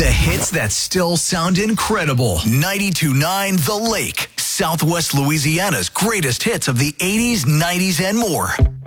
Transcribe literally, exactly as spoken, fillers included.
The hits that still sound incredible. ninety-two point nine The Lake, Southwest Louisiana's greatest hits of the eighties, nineties, and more.